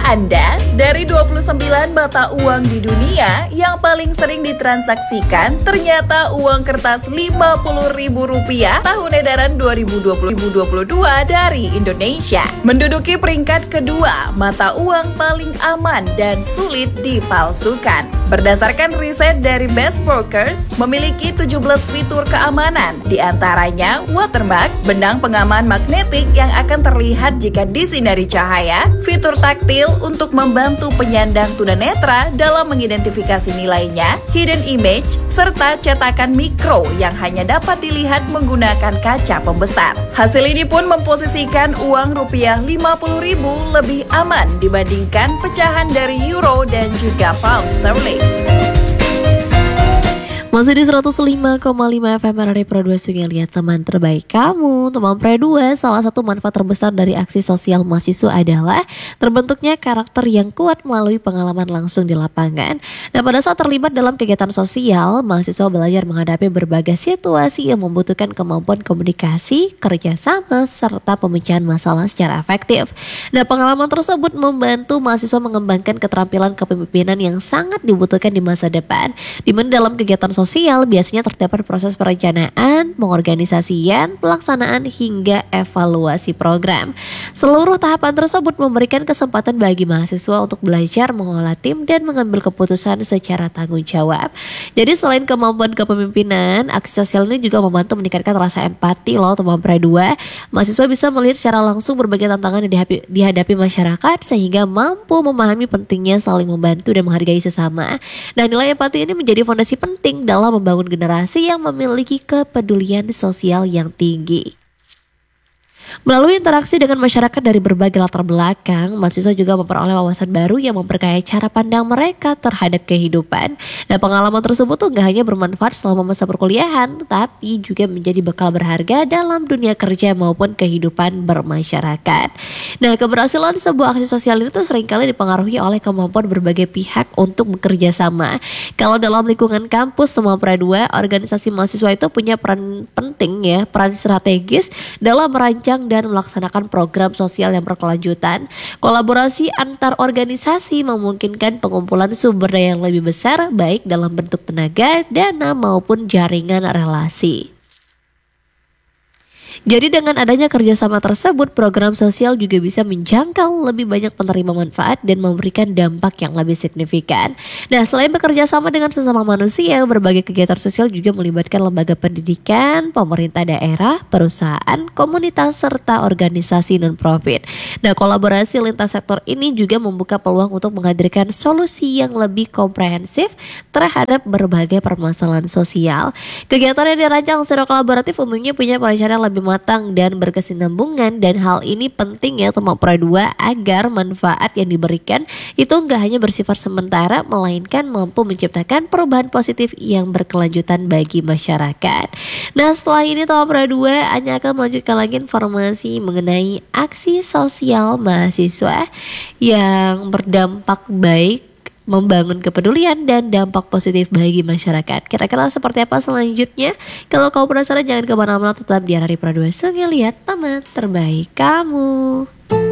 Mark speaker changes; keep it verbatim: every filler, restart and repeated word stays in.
Speaker 1: Anda, dari dua puluh sembilan mata uang di dunia, yang paling sering ditransaksikan ternyata uang kertas lima puluh ribu rupiah tahun edaran dua ribu dua puluh dua ribu dua puluh dua dari Indonesia. Menduduki peringkat kedua, mata uang paling aman dan sulit dipalsukan. Berdasarkan riset dari Best Brokers, memiliki tujuh belas fitur keamanan, di antaranya watermark, benang pengaman magnetik yang akan terlihat jika disinari cahaya, fitur taktil untuk membantu penyandang tunanetra dalam mengidentifikasi nilainya, hidden image, serta cetakan mikro yang hanya dapat dilihat menggunakan kaca pembesar. Hasil ini pun memposisikan uang rupiah lima puluh ribu lebih aman dibandingkan pecahan dari euro dan juga pound sterling.
Speaker 2: Masih di seratus lima koma lima F M Radio Pro dua Sungai Liat, teman terbaik kamu. Teman Pro dua, salah satu manfaat terbesar dari aksi sosial mahasiswa adalah terbentuknya karakter yang kuat melalui pengalaman langsung di lapangan. Dan pada saat terlibat dalam kegiatan sosial, mahasiswa belajar menghadapi berbagai situasi yang membutuhkan kemampuan komunikasi, kerjasama, serta pemecahan masalah secara efektif. Dan pengalaman tersebut membantu mahasiswa mengembangkan keterampilan kepemimpinan yang sangat dibutuhkan di masa depan, di mana dalam kegiatan sosial sosial biasanya terdapat proses perencanaan, pengorganisasian, pelaksanaan hingga evaluasi program. Seluruh tahapan tersebut memberikan kesempatan bagi mahasiswa untuk belajar mengolah tim dan mengambil keputusan secara tanggung jawab. Jadi selain kemampuan kepemimpinan, aksi sosial ini juga membantu meningkatkan rasa empati loh teman Pro dua. Mahasiswa bisa melihat secara langsung berbagai tantangan yang dihadapi, dihadapi masyarakat sehingga mampu memahami pentingnya saling membantu dan menghargai sesama. Nah, nilai empati ini menjadi fondasi penting dalam dalam membangun generasi yang memiliki kepedulian sosial yang tinggi. Melalui interaksi dengan masyarakat dari berbagai latar belakang, mahasiswa juga memperoleh wawasan baru yang memperkaya cara pandang mereka terhadap kehidupan. Dan pengalaman tersebut tuh gak hanya bermanfaat selama masa perkuliahan, tapi juga menjadi bekal berharga dalam dunia kerja maupun kehidupan bermasyarakat. Nah, keberhasilan sebuah aksi sosial itu seringkali dipengaruhi oleh kemampuan berbagai pihak untuk bekerja sama. Kalau dalam lingkungan kampus teman Pro dua, organisasi mahasiswa itu punya peran penting ya, peran strategis dalam merancang dan melaksanakan program sosial yang berkelanjutan. Kolaborasi antar organisasi memungkinkan pengumpulan sumber daya yang lebih besar, baik dalam bentuk tenaga, dana maupun jaringan relasi. Jadi dengan adanya kerjasama tersebut, program sosial juga bisa menjangkau lebih banyak penerima manfaat dan memberikan dampak yang lebih signifikan. Nah, selain bekerja sama dengan sesama manusia, berbagai kegiatan sosial juga melibatkan lembaga pendidikan, pemerintah daerah, perusahaan, komunitas, serta organisasi non-profit. Nah, kolaborasi lintas sektor ini juga membuka peluang untuk menghadirkan solusi yang lebih komprehensif terhadap berbagai permasalahan sosial. Kegiatan yang dirancang secara kolaboratif umumnya punya perencanaan lebih matang dan berkesinambungan, dan hal ini penting ya teman Pro dua agar manfaat yang diberikan itu enggak hanya bersifat sementara, melainkan mampu menciptakan perubahan positif yang berkelanjutan bagi masyarakat. Nah, setelah ini teman Pro dua hanya akan melanjutkan lagi informasi mengenai aksi sosial mahasiswa yang berdampak baik, membangun kepedulian dan dampak positif bagi masyarakat. Kira-kira seperti apa selanjutnya? Kalau kau penasaran, jangan kemana-mana, tetap di Radio Pro dua Sungai Liat, teman terbaik kamu.